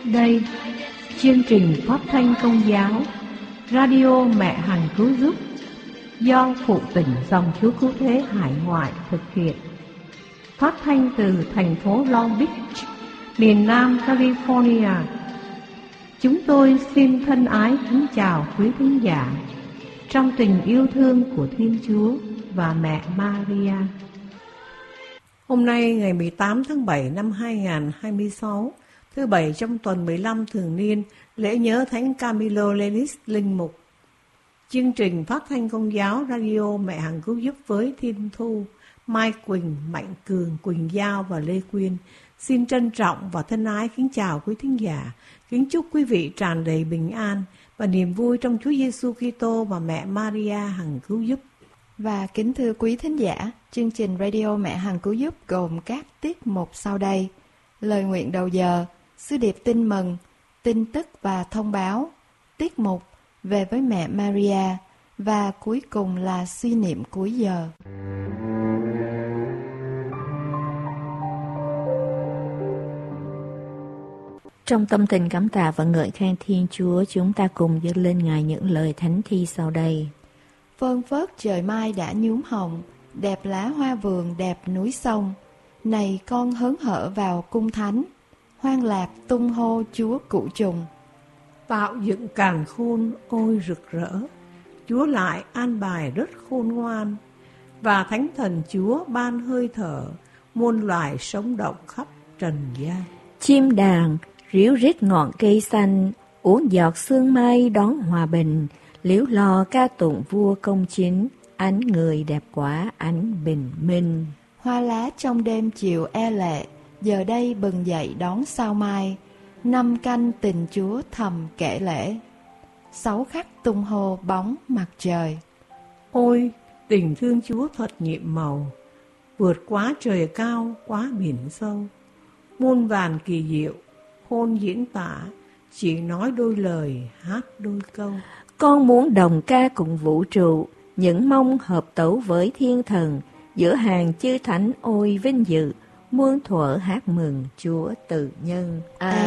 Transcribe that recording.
Đây, chương trình phát thanh Công giáo Radio Mẹ Hằng Cứu Giúp do Phụ Tỉnh Dòng Chúa Cứu Thế Hải Ngoại thực hiện, phát thanh từ thành phố Long Beach, miền Nam California. Chúng tôi xin thân ái kính chào quý thính giả trong tình yêu thương của Thiên Chúa và mẹ Maria. Hôm nay ngày 18 tháng 7 năm 2026, thứ Bảy trong tuần 15 thường niên, lễ nhớ Thánh Camilo Lenis linh mục. Chương trình phát thanh Công giáo Radio Mẹ Hằng Cứu Giúp với Thiên Thu, Mai Quỳnh, Mạnh Cường, Quỳnh Giao và Lê Quyên xin trân trọng và thân ái kính chào quý thính giả, kính chúc quý vị tràn đầy bình an và niềm vui trong Chúa Giêsu Kitô và mẹ Maria Hằng Cứu Giúp. Và kính thưa quý thính giả, chương trình Radio Mẹ Hằng Cứu Giúp gồm các tiết mục sau đây: lời nguyện đầu giờ, sứ điệp tin mừng, tin tức và thông báo, tiết mục về với mẹ Maria và cuối cùng là suy niệm cuối giờ. Trong tâm tình cảm tạ và ngợi khen Thiên Chúa, chúng ta cùng dâng lên Ngài những lời thánh thi sau đây. Phơn phớt trời mai đã nhuốm hồng, đẹp lá hoa vườn đẹp núi sông. Này con hớn hở vào cung thánh, hoan lạc tung hô Chúa cụ trùng. Tạo dựng càn khôn ôi rực rỡ, Chúa lại an bài rất khôn ngoan, và Thánh Thần Chúa ban hơi thở, muôn loài sống động khắp trần gian. Chim đàn ríu rít ngọn cây xanh, uống giọt sương mai đón hòa bình, liễu lo ca tụng vua công chính, ánh người đẹp quá ánh bình minh. Hoa lá trong đêm chiều e lệ, giờ đây bừng dậy đón sao mai, năm canh tình Chúa thầm kể lễ, 6 khắc tung hô bóng mặt trời. Ôi, tình thương Chúa thật nhiệm màu, vượt quá trời cao, quá biển sâu. Muôn vàn kỳ diệu, khôn diễn tả, chỉ nói đôi lời, hát đôi câu. Con muốn đồng ca cùng vũ trụ, những mong hợp tấu với thiên thần, giữa hàng chư thánh ôi vinh dự, muôn thuở hát mừng Chúa tự nhân.